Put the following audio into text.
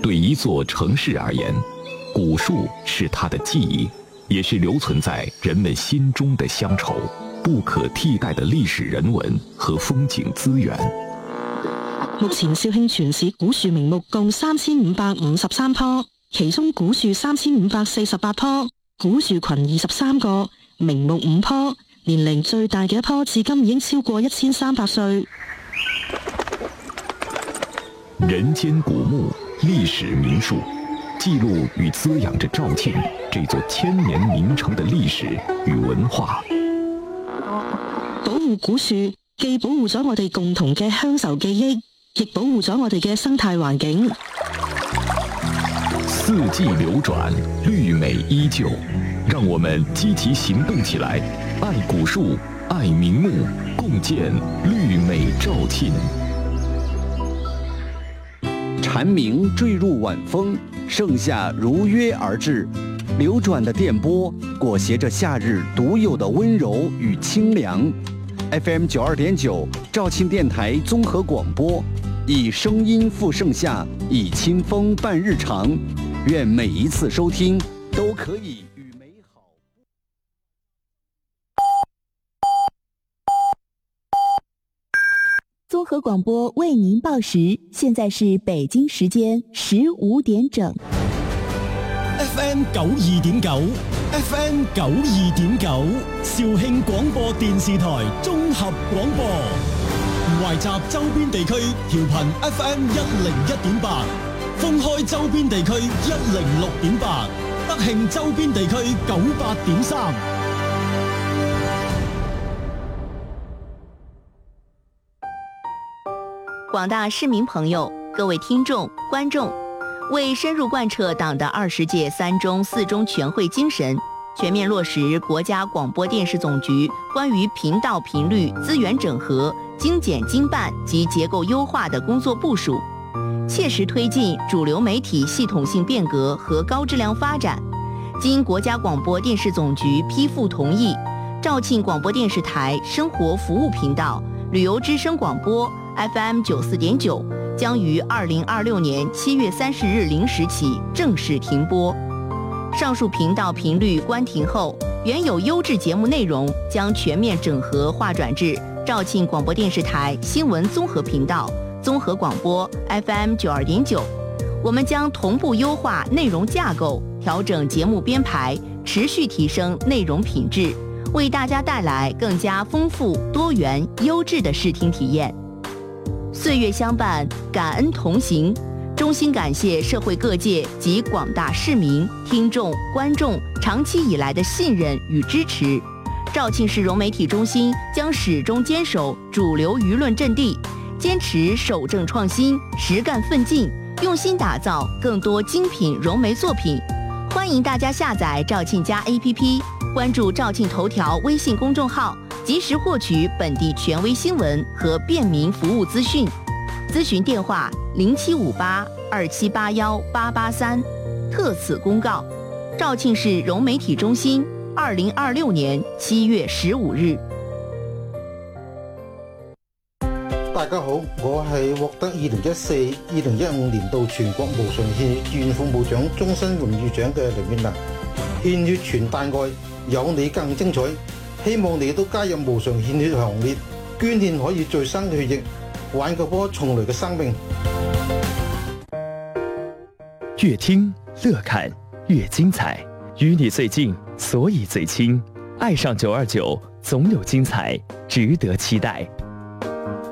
对一座城市而言，古树是它的记忆，也是留存在人们心中的乡愁，不可替代的历史人文和風景資源。 目前肇慶全市古樹名目共3553棵，其中古樹3548棵，古樹群23個，名目5棵，年齡最大嘅一棵至今已經超過1300歲。 人間古木，歷史名樹，記錄與滋養着肇慶這座千年名城的歷史與文化。 保護古樹，既保護咗我哋共同嘅鄉愁記憶，亦保護咗我哋嘅生態環境。 四季流轉，綠美依舊，讓我們積極行動起來，愛古樹，愛名木，共建綠美肇慶。 蝉鳴墜入晚風，盛夏如約而至，流轉的電波裹挾着夏日獨有的溫柔與清涼。FM 92.9肇慶電台綜合廣播，以聲音赴盛夏，以清風伴日常。願每一次收聽都可以與美好。 綜合廣播為您報時，現在是北京時間15點整。 FM 92.9 FM 92.9肇慶廣播電視台綜合廣播，懷集周邊地區調頻 FM 101.8，封開周邊地區106.8，德慶周邊地區98.3。 廣大市民朋友，各位聽眾、觀眾，為深入貫徹黨的20屆3中4中全會精神，全面落實國家廣播電視總局關於頻道頻率資源整合、精簡精辦及結構優化的工作部署，切實推進主流媒體系統性變革和高質量發展。經國家廣播電視總局批復同意，肇慶廣播電視台生活服務頻道、旅遊之聲廣播 FM 94.9將於2026年7月30日0時起正式停播。上述頻道頻率關停後，原有優質節目內容將全面整合劃轉至肇慶廣播電視台新聞綜合頻道、綜合廣播 FM 92.9。我們將同步優化內容架構，調整節目編排，持續提升內容品質，為大家帶來更加豐富、多元、優質的視聽體驗。歲月相伴，感恩同行，衷心感謝社會各界及廣大市民、聽眾、觀眾長期以來的信任與支持。肇慶市融媒體中心將始終堅守主流輿論陣地，堅持守正創新、實幹奮進，用心打造更多精品融媒作品。歡迎大家下載肇慶家 APP， 關注肇慶頭條微信公眾號，及時獲取本地權威新聞和便民服務資訊。諮詢電話075827818883。特此公告。肇慶市融媒體中心，2026年7月15日。 大家好，我係獲得2014-2015年度全國無償獻血志願服務獎終身榮譽獎嘅梁永南。獻血傳大愛，有你更精彩。希望你都加入無償獻血行列，捐獻可以再生血液，挽救波重來嘅生命。 越聽樂看越精彩，與你最近，所以最親。愛上929，總有精彩，值得期待。